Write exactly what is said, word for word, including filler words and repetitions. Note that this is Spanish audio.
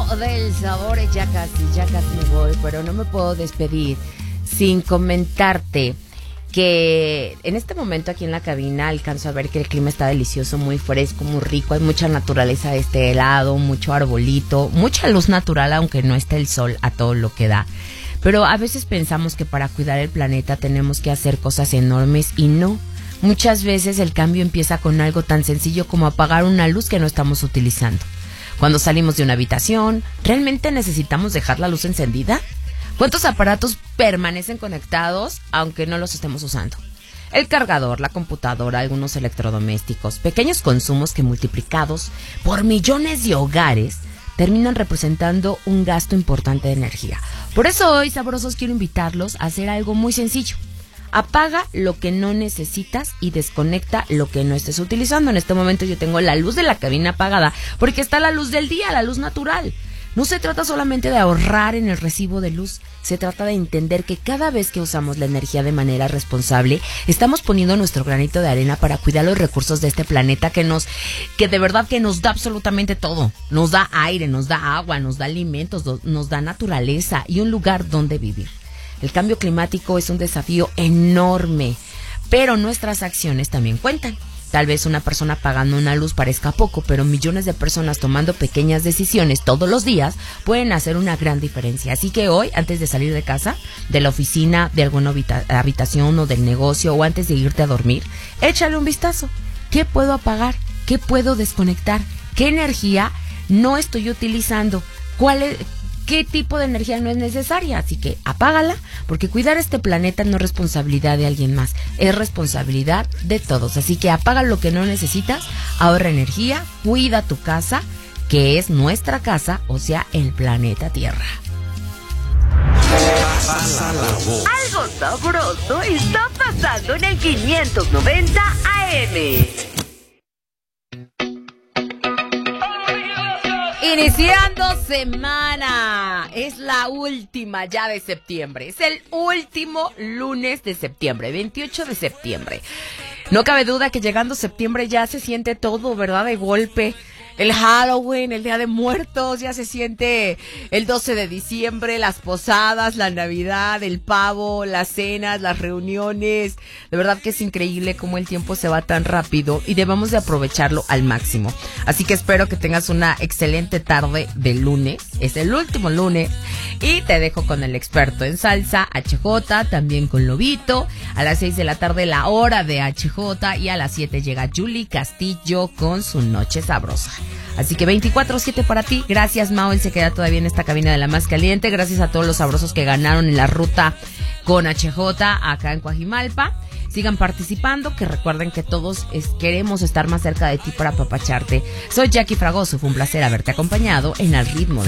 del sabor, ya casi, ya casi me voy, pero no me puedo despedir sin comentarte que en este momento aquí en la cabina alcanzo a ver que el clima está delicioso, muy fresco, muy rico, hay mucha naturaleza de este lado, mucho arbolito, mucha luz natural, aunque no esté el sol a todo lo que da. Pero a veces pensamos que para cuidar el planeta tenemos que hacer cosas enormes y no. Muchas veces el cambio empieza con algo tan sencillo como apagar una luz que no estamos utilizando. Cuando salimos de una habitación, ¿realmente necesitamos dejar la luz encendida? ¿Cuántos aparatos permanecen conectados aunque no los estemos usando? El cargador, la computadora, algunos electrodomésticos, pequeños consumos que multiplicados por millones de hogares terminan representando un gasto importante de energía. Por eso hoy, sabrosos, quiero invitarlos a hacer algo muy sencillo. Apaga lo que no necesitas y desconecta lo que no estés utilizando. En este momento yo tengo la luz de la cabina apagada porque está la luz del día, la luz natural. No se trata solamente de ahorrar en el recibo de luz, se trata de entender que cada vez que usamos la energía de manera responsable, estamos poniendo nuestro granito de arena para cuidar los recursos de este planeta que nos, que de verdad que nos da absolutamente todo. Nos da aire, nos da agua, nos da alimentos, nos da naturaleza y un lugar donde vivir. El cambio climático es un desafío enorme, pero nuestras acciones también cuentan. Tal vez una persona pagando una luz parezca poco, pero millones de personas tomando pequeñas decisiones todos los días pueden hacer una gran diferencia. Así que hoy, antes de salir de casa, de la oficina, de alguna habita- habitación o del negocio, o antes de irte a dormir, échale un vistazo. ¿Qué puedo apagar? ¿Qué puedo desconectar? ¿Qué energía no estoy utilizando? ¿Cuál es...? ¿Qué tipo de energía no es necesaria? Así que apágala, porque cuidar este planeta no es responsabilidad de alguien más, es responsabilidad de todos. Así que apaga lo que no necesitas, ahorra energía, cuida tu casa, que es nuestra casa, o sea, el planeta Tierra. Pasa la voz. Algo sabroso está pasando en el quinientos noventa A M. Iniciando semana, es la última ya de septiembre, es el último lunes de septiembre, veintiocho de septiembre. No cabe duda que llegando septiembre ya se siente todo, ¿verdad? De golpe. El Halloween, el Día de Muertos, ya se siente el doce de diciembre, las posadas, la Navidad, el pavo, las cenas, las reuniones. De verdad que es increíble cómo el tiempo se va tan rápido y debemos de aprovecharlo al máximo. Así que espero que tengas una excelente tarde de lunes. Es el último lunes y te dejo con el experto en salsa, H J, también con Lobito. A las seis de la tarde la hora de H J y a las siete llega Julie Castillo con su Noche Sabrosa. Así que veinticuatro siete para ti. Gracias, Mao, él se queda todavía en esta cabina de la más caliente. Gracias a todos los sabrosos que ganaron en la ruta con H J acá en Coajimalpa. Sigan participando, que recuerden que todos es, queremos estar más cerca de ti para apapacharte. Soy Jackie Fragoso, fue un placer haberte acompañado en Al Ritmo de